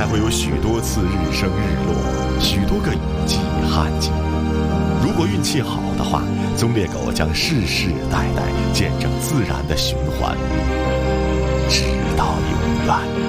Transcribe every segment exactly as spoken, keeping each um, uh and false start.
还会有许多次日升日落，许多个雨季旱季。如果运气好的话，棕猎狗将世世代代见证自然的循环，直到永远。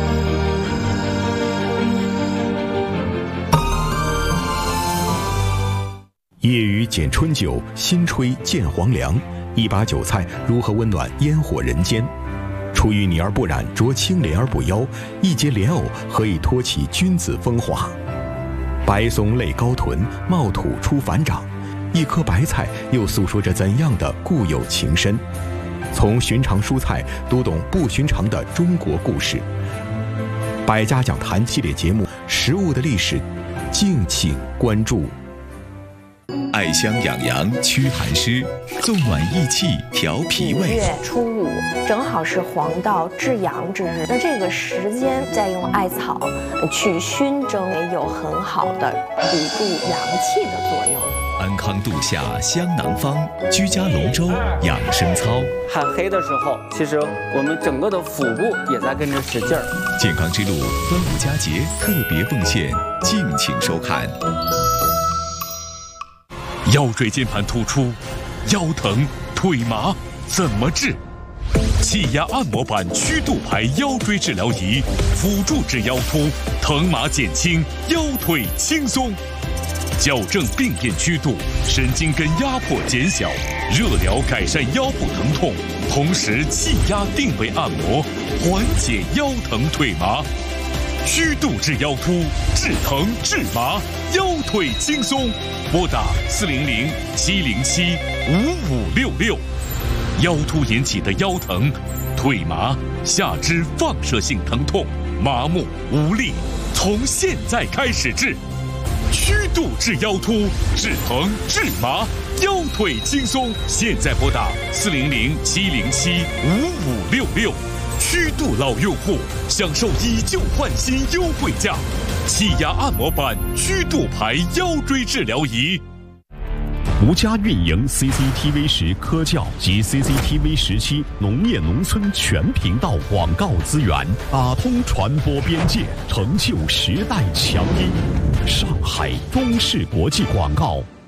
夜雨剪春酒，新炊见黄粱。一把酒菜如何温暖烟火人间？出淤泥而不染，濯清涟而不妖。一节莲藕何以托起君子风华？白松类高臀，茂土出繁长。一颗白菜又诉说着怎样的固有情深？从寻常蔬菜读懂不寻常的中国故事。百家讲坛系列节目《食物的历史》，敬请关注。 艾香养阳驱寒湿，纵暖益气调脾胃。 五月初五正好是黄道至阳之日，那这个时间再用艾草去熏蒸，也有很好的补助阳气的作用。 安康度夏香囊方，居家龙舟养生操。 喊黑的时候，其实我们整个的腹部也在跟着使劲儿。 健康之路端午佳节特别奉献，敬请收看。 腰椎间盘突出、腰疼、腿麻怎么治？气压按摩板曲度牌腰椎治疗仪，辅助治腰突，疼麻减轻，腰腿轻松。矫正病变曲度，神经根压迫减小，热疗改善腰部疼痛，同时气压定位按摩，缓解腰疼腿麻。曲度治腰突，治疼治麻，腰腿轻松。拨打四零零七零七五五六六。腰突引起的腰疼、腿麻、下肢放射性疼痛、麻木无力，从现在开始治。曲度治腰突，治疼治麻，腰腿轻松。现在拨打四零零七零七五五六六。曲度老用户享受以旧换新优惠价，气压按摩板曲度牌腰椎治疗仪。 独家运营 C C T V 十科教及 C C T V 十七农业农村全频道广告资源，打通传播边界，成就时代强音。上海中视国际广告。